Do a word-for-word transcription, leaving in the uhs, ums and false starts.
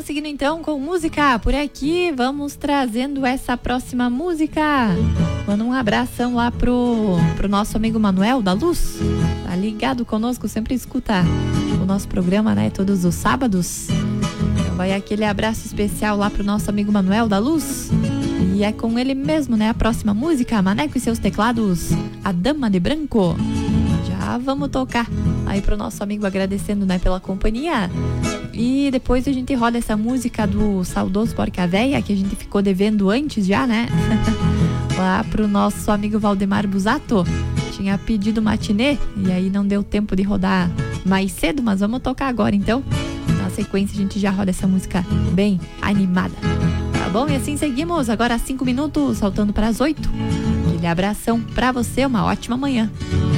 seguindo então com música por aqui, vamos trazendo essa próxima música. Manda um abração lá pro, pro nosso amigo Manuel da Luz, tá ligado conosco, sempre escuta o nosso programa, né, todos os sábados. Então vai aquele abraço especial lá pro nosso amigo Manuel da Luz. E é com ele mesmo, né, a próxima música, Maneco e seus teclados, A Dama de Branco. Já vamos tocar aí pro nosso amigo, agradecendo, né, pela companhia. E depois a gente roda essa música do saudoso Porca Véia, que a gente ficou devendo antes já, né? Lá pro nosso amigo Valdemar Busato. Tinha pedido matinê e aí não deu tempo de rodar mais cedo, mas vamos tocar agora então. Na sequência a gente já roda essa música bem animada. Tá bom? E assim seguimos, agora cinco minutos, saltando para as oito. Aquele abração pra você, uma ótima manhã.